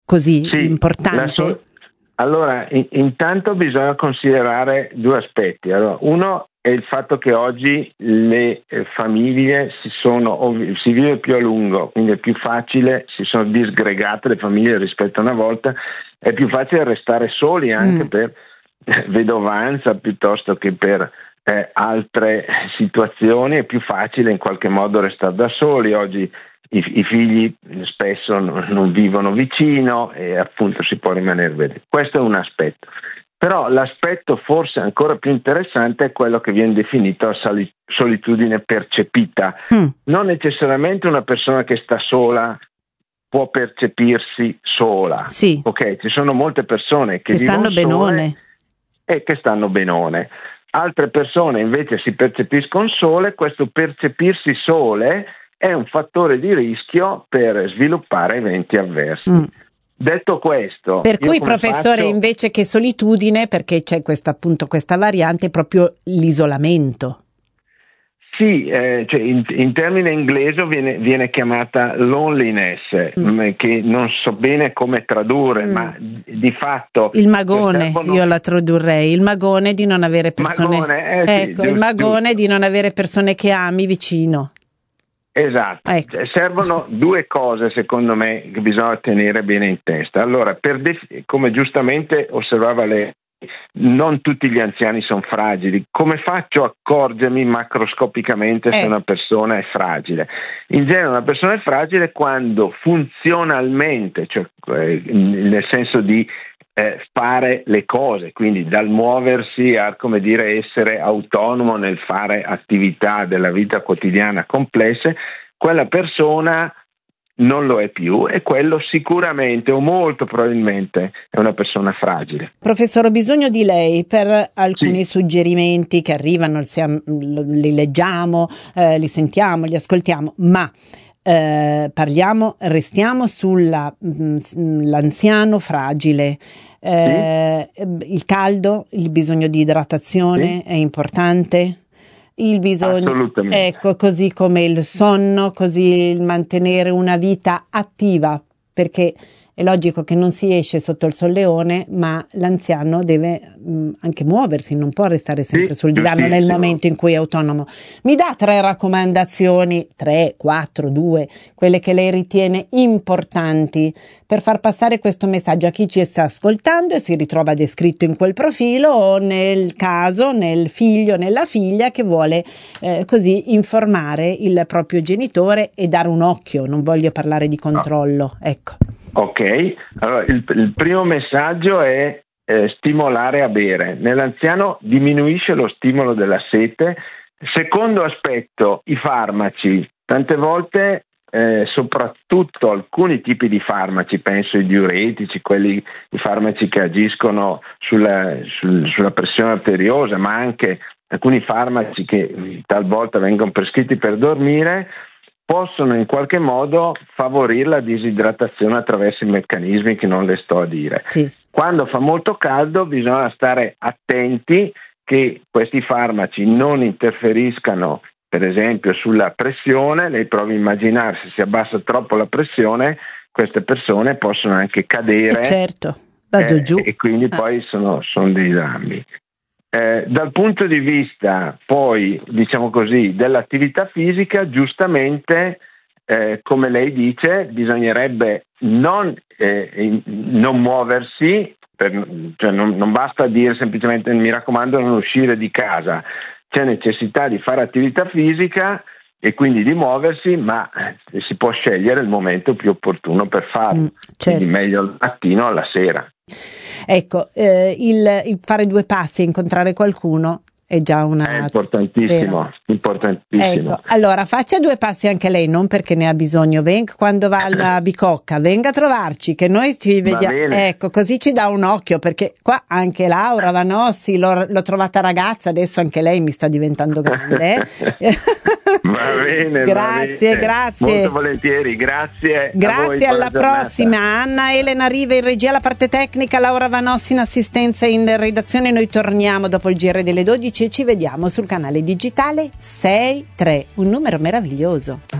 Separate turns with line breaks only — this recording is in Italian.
così
Sì,
importante?
Allora, intanto bisogna considerare due aspetti. Allora, uno è il fatto che oggi le famiglie si vive più a lungo, quindi è più facile, si sono disgregate le famiglie rispetto a una volta, è più facile restare soli anche per vedovanza piuttosto che per altre situazioni, è più facile in qualche modo restare da soli. Oggi i figli spesso non vivono vicino e appunto si può rimanere vedere. Questo è un aspetto. Però l'aspetto forse ancora più interessante è quello che viene definito la solitudine percepita. Non necessariamente una persona che sta sola può percepirsi sola.
Sì.
Ok, ci sono molte persone che
stanno benone
e che stanno benone. Altre persone invece si percepiscono sole. Questo percepirsi sole è un fattore di rischio per sviluppare eventi avversi. Detto questo,
per cui professore, invece che solitudine, perché c'è questa variante, proprio l'isolamento.
Sì, cioè in termine inglese viene chiamata loneliness, che non so bene come tradurre, ma di fatto
il magone, io la tradurrei, il magone di non avere persone,
sì,
il magone di non avere persone che ami vicino.
Esatto,
ecco.
Servono due cose secondo me che bisogna tenere bene in testa. Allora, come giustamente osservava lei, non tutti gli anziani sono fragili. Come faccio a accorgermi macroscopicamente se una persona è fragile? In genere una persona è fragile quando funzionalmente, cioè nel senso di fare le cose, quindi dal muoversi a, come dire, essere autonomo nel fare attività della vita quotidiana complesse, quella persona non lo è più e quello sicuramente o molto probabilmente è una persona fragile.
Professore, ho bisogno di lei per alcuni suggerimenti che arrivano, li leggiamo, li sentiamo, li ascoltiamo, ma restiamo sull'anziano fragile. Il caldo, il bisogno di idratazione è importante. Il bisogno, così come il sonno, così il mantenere una vita attiva, perché è logico che non si esce sotto il solleone, ma l'anziano deve anche muoversi, non può restare sempre sul divano nel momento in cui è autonomo. Mi dà 3 raccomandazioni, 3, 4, 2, quelle che lei ritiene importanti per far passare questo messaggio a chi ci sta ascoltando e si ritrova descritto in quel profilo, o nel caso, nel figlio, nella figlia che vuole così informare il proprio genitore e dare un occhio. Non voglio parlare di controllo, ecco.
Ok, allora il primo messaggio è stimolare a bere. Nell'anziano diminuisce lo stimolo della sete. Secondo aspetto, i farmaci. Tante volte, soprattutto alcuni tipi di farmaci, penso ai diuretici, i farmaci che agiscono sulla pressione arteriosa, ma anche alcuni farmaci che talvolta vengono prescritti per dormire, possono in qualche modo favorire la disidratazione attraverso i meccanismi che non le sto a dire. Quando fa molto caldo bisogna stare attenti che questi farmaci non interferiscano, per esempio, sulla pressione. Lei provi a immaginare, se si abbassa troppo la pressione, queste persone possono anche cadere.
Vado giù.
E quindi poi sono dei drammi. Dal punto di vista poi, diciamo così, dell'attività fisica, giustamente, come lei dice, bisognerebbe non muoversi, cioè non basta dire semplicemente mi raccomando non uscire di casa, c'è necessità di fare attività fisica e quindi di muoversi, ma si può scegliere il momento più opportuno per farlo, quindi meglio al mattino o alla sera.
Ecco, il fare 2 passi e incontrare qualcuno è già
è importantissimo.
Ecco, allora faccia 2 passi anche lei, non perché ne ha bisogno, quando va alla Bicocca venga a trovarci che noi ci vediamo, ecco, così ci dà un occhio, perché qua anche Laura Vanossi l'ho trovata ragazza, adesso anche lei mi sta diventando grande.
Va bene,
grazie.
Molto volentieri, grazie.
Grazie, alla prossima. Anna Elena Riva in regia, la parte tecnica, Laura Vanossi in assistenza e in redazione. Noi torniamo dopo il GR delle 12 e ci vediamo sul canale digitale 63, un numero meraviglioso.